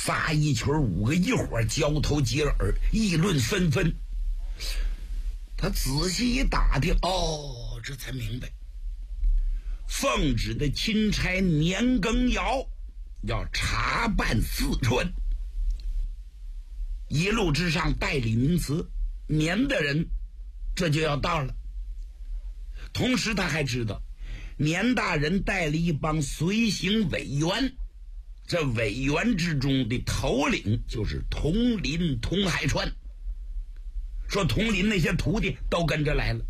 仨一群5个一伙交头接耳，议论纷纷。他仔细一打听，这才明白，奉旨的钦差年羹尧要查办四川，一路之上代理名词，年的人这就要到了。同时他还知道，年大人带了一帮随行委员，这委员之中的头领就是统领佟海川，说统领那些徒弟都跟着来了。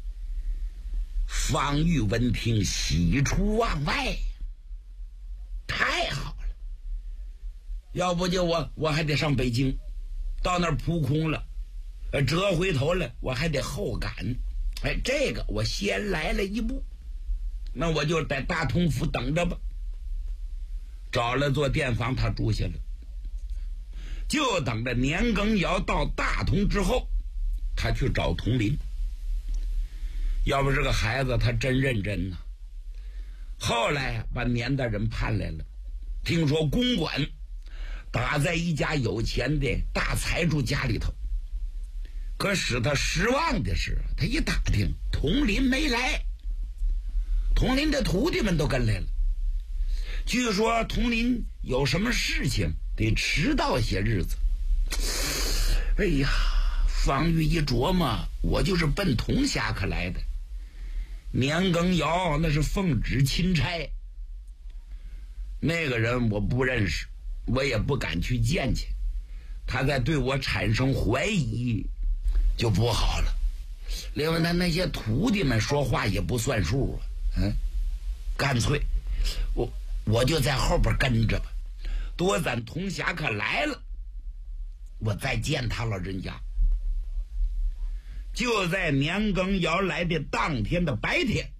方玉闻听，喜出望外，太好了，要不就我还得上北京，到那儿扑空了，折回头来我还得后赶，这个我先来了一步，那我就在大同府等着吧。找了座店房，他住下了，就等着年羹尧到大同之后，他去找佟林。要不是个孩子，他真认真呐。后来把年大人盼来了，听说公馆打在一家有钱的大财主家里头，可使他失望的是，他一打听佟林没来，佟林的徒弟们都跟来了。据说佟林有什么事情得迟到些日子。哎呀，方玉一琢磨，我就是奔佟侠客来的，年羹尧那是奉旨钦差，那个人我不认识，我也不敢去见去，他再对我产生怀疑就不好了。另外他那些徒弟们说话也不算数啊，干脆我就在后边跟着吧，多咱佟侠客来了，我再见他老人家。就在年羹尧来的当天的白天，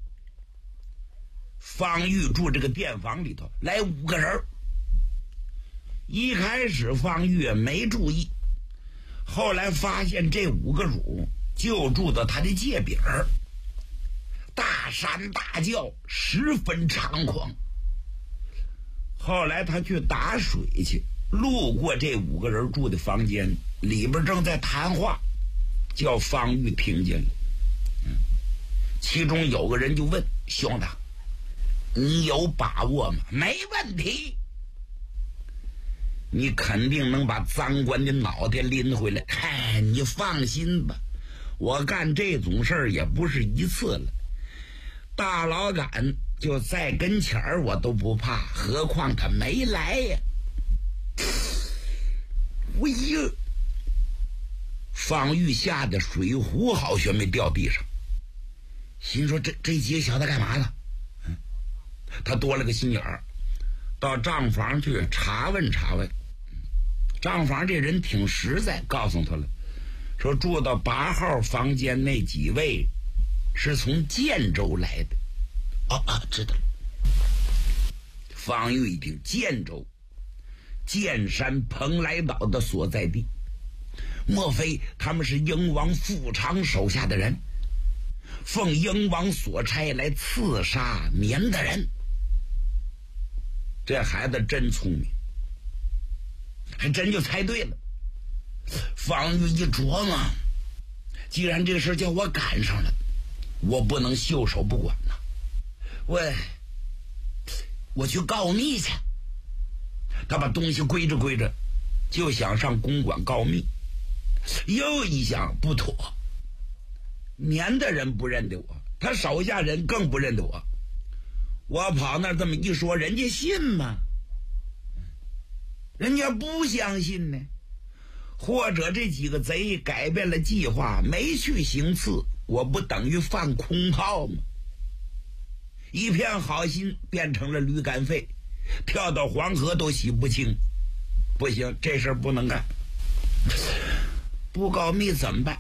方玉住这个店房里头来5个人。一开始方玉也没注意，后来发现这5个主就住到他的界边儿，大山大叫，十分猖狂。后来他去打水去，路过这5个人住的房间，里边正在谈话，叫方玉听见了。其中有个人就问：兄弟，你有把握吗？没问题，你肯定能把赃官的脑袋拎回来。你放心吧，我干这种事儿也不是一次了，大老杆就在跟前儿我都不怕，何况他没来呀。哎呀，方玉吓得水壶好悬没掉地上，心说这几个小子干嘛呢？他多了个心眼儿，到账房去查问查问。账房这人挺实在，告诉他了，说住到8号房间那几位是从建州来的。知道了。方玉一听，建州，剑山蓬莱岛的所在地，莫非他们是英王富昌手下的人，奉英王所差来刺杀年的人？这孩子真聪明，还真就猜对了。方玉一琢磨，既然这个事叫我赶上了，我不能袖手不管呐。我去告密去。他把东西归着归着，就想上公馆告密。又一想不妥，年的人不认得我，他手下人更不认得我，我跑那这么一说，人家信吗？人家不相信呢。或者这几个贼改变了计划，没去行刺，我不等于放空炮吗？一片好心变成了驴肝肺，跳到黄河都洗不清。不行，这事儿不能干。不告密怎么办？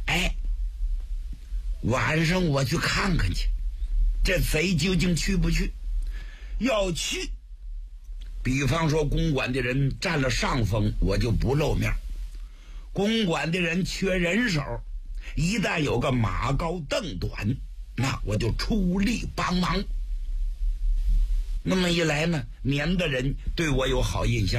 晚上我去看看去，这贼究竟去不去？要去，比方说公馆的人占了上风，我就不露面。公馆的人缺人手，一旦有个马高凳短，那我就出力帮忙。那么一来呢，年的人对我有好印象。